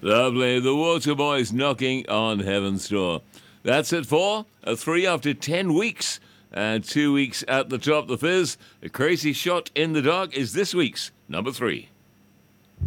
Lovely. The Waterboys knocking on heaven's door. That's it for a 3 after 10 weeks. And 2 weeks at the top. The Fizz, A Crazy Shot in the Dark, is this week's number 3.